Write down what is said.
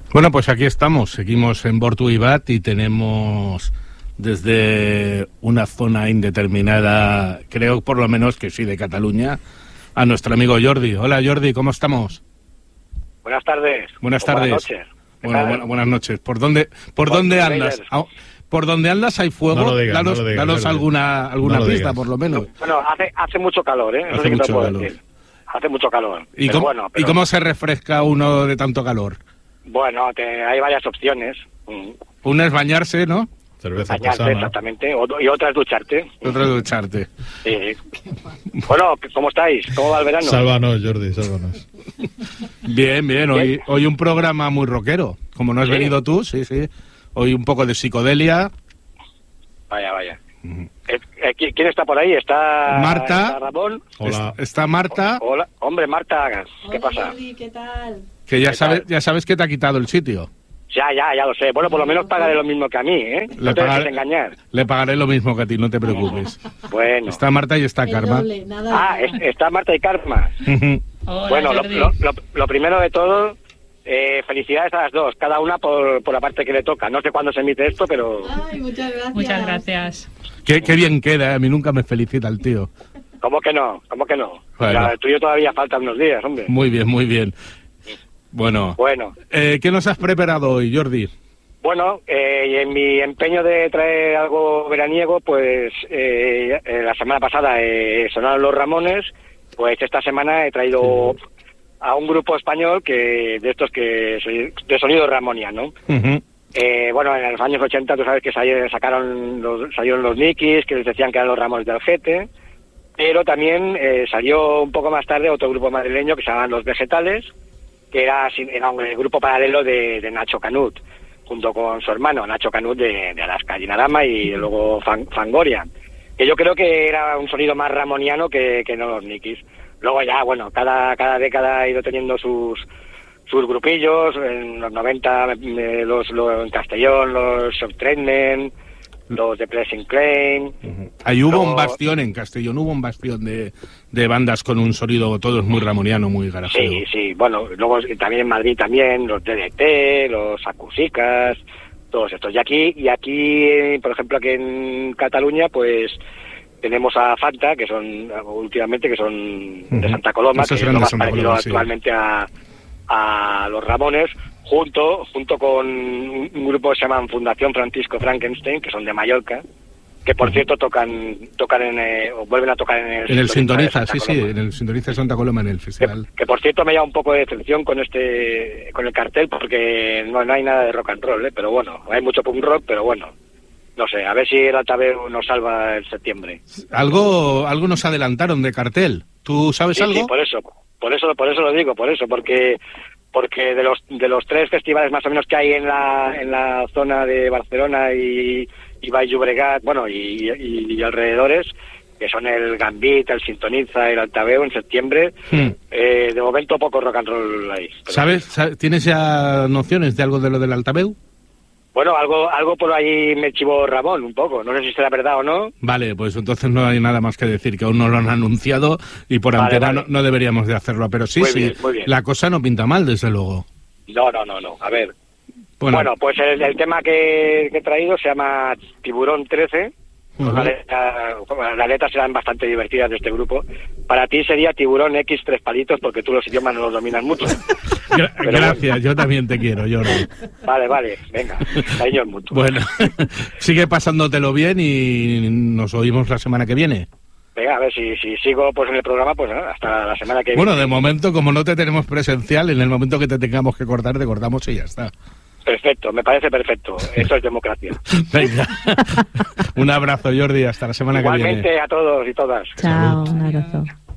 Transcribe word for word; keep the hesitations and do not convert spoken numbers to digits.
Bueno, pues aquí estamos, seguimos en Bortu y Bat y tenemos desde una zona indeterminada, creo por lo menos que sí, de Cataluña, a nuestro amigo Jordi. Hola Jordi, ¿cómo estamos? Buenas tardes. Buenas tardes. Buenas noches. Bueno, buena, buenas noches. ¿Por dónde, por dónde andas? Ah, ¿Por dónde andas hay fuego? No lo digas, danos no lo digas, danos Jordi. alguna, alguna No lo pista, digas. por lo menos. Bueno, hace hace mucho calor, ¿eh? Eso Hace sí que te mucho puedo calor. decir. Hace mucho calor. ¿Y Pero cómo, bueno, pero- ¿Y cómo se refresca uno de tanto calor? Bueno, te- hay varias opciones. Mm, Una es bañarse, ¿no? Cerveza Bañarte, artesana. exactamente. O- y otra es ducharte. Otra es ducharte. Sí. Bueno, ¿cómo estáis? ¿Cómo va el verano? Sálvanos, Jordi, sálvanos. Bien, bien. Hoy, hoy un programa muy rockero. Como no has ¿Sí? venido tú, sí, sí. Hoy un poco de psicodelia. Vaya, vaya. Eh, eh, ¿qui- ¿Quién está por ahí? ¿Está Marta. ¿Está Ramón? Hola. Es- Está Marta, Hola. Hombre, Marta, ¿qué Hola, pasa? Jordi, ¿qué tal? que ya ¿Qué sabes, tal? ya sabes que te ha quitado el sitio. Ya, ya, ya lo sé. Bueno, por lo menos pagaré lo mismo que a mí, ¿eh? No Le te dejes pagaré- engañar. Le pagaré lo mismo que a ti, no te preocupes. Bueno. Está Marta y está El Karma. doble, nada. Ah, de es- nada. está Marta y Karma. Hola, Bueno, lo, Jordi. lo- lo- lo primero de todo, eh, felicidades a las dos, cada una por, por la parte que le toca. No sé cuándo se emite esto, pero Ay, muchas gracias. Muchas gracias. Qué, qué bien queda, ¿eh? A mí nunca me felicita el tío. ¿cómo que no? ¿Cómo que no? Bueno. Ya, el tuyo todavía faltan unos días, hombre. Muy bien, muy bien. Bueno, Bueno, eh, ¿qué nos has preparado hoy, Jordi? bueno, eh, y en mi empeño de traer algo veraniego, pues eh, eh, la semana pasada eh, sonaron los Ramones, pues esta semana he traído a un grupo español que de estos que soy- de sonido ramoniano. Ujú. Eh, bueno, en los años ochenta tú sabes que sali- sacaron los, salieron los Nikis, que les decían que eran los Ramones del Jete, pero también eh, salió un poco más tarde otro grupo madrileño que se llamaban Los Vegetales, que era, sin- era un grupo paralelo de, de Nacho Canut, junto con su hermano Nacho Canut de, de Alaska, Dinarama, y luego Fan- Fangoria, que yo creo que era un sonido más ramoniano que, que no los Nikis. Luego ya, bueno, cada, cada década ha ido teniendo sus sus grupillos, en los noventa eh, los, los en Castellón, los Subtrainmen, los de Pressing Claim. Ahí hubo No. un bastión en Castellón, hubo un bastión de, de bandas con un sonido, todos muy ramoniano, muy garajero. Sí, sí, bueno, luego también en Madrid también, los D D T, los Acusicas, todos estos. Y aquí, y aquí, eh, por ejemplo, aquí en Cataluña, pues tenemos a Fanta, que son últimamente, que son de Ujú. Santa Coloma, Esos que es eran lo de más Santa parecido Coloma, sí. actualmente a, a los Ramones, junto, junto con un un grupo que se llaman Fundación Francisco Frankenstein, que son de Mallorca, que por cierto tocan tocan en, eh, o vuelven a tocar en el, En el de Sintoniza, Santa sí, sí, Coloma. en el Sintoniza de Santa Coloma, en el Que, festival. que, por cierto me llama un poco de decepción con este con el cartel, porque no, no hay nada de rock and roll, ¿eh? Pero bueno, hay mucho punk rock, pero bueno, no sé, a ver si el Altaveu nos salva en septiembre. Algo, algo nos adelantaron de cartel. ¿Tú sabes Sí, algo? sí, por eso, por eso, por eso lo digo, por eso, porque porque de los de los tres festivales más o menos que hay en la en la zona de Barcelona y y Baix Llobregat, bueno, y, y, y alrededores, que son el Gambit, el Sintoniza y el Altaveu en septiembre, Hmm. eh, de momento poco rock and roll ahí. Pero- ¿Sabes, sa- ¿Tienes ya nociones de algo de lo del Altaveu? Bueno, algo algo por ahí me chivó Ramón un poco, no sé si será verdad o no. Vale, pues entonces no hay nada más que decir, que aún no lo han anunciado y por Vale, antena vale. No, no deberíamos de hacerlo, pero sí, Muy sí, bien, muy bien. la cosa no pinta mal, desde luego. No, no, no, no, a ver. Bueno, Bueno, pues el, el tema que, que he traído se llama Tiburón trece. Ujú. Las letras, bueno, las letras serán bastante divertidas de este grupo. Para ti sería Tiburón X tres palitos, porque tú los idiomas no los dominas mucho. gra- pero gracias, yo también te quiero, Jordi. Vale, vale, venga, cariños mutuos. Bueno, sigue pasándotelo bien y nos oímos la semana que viene. Venga, a ver si, si sigo pues en el programa, pues nada, hasta la semana que Bueno, viene. de momento, como no te tenemos presencial, en el momento que te tengamos que cortar, te cortamos y ya está. Perfecto, me parece perfecto. Eso es democracia. Venga, un abrazo, Jordi, hasta la semana que viene. Igualmente a todos y todas. Chao, un abrazo.